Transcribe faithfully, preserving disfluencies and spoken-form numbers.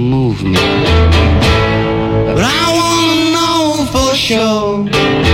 move me. But I wanna know for sure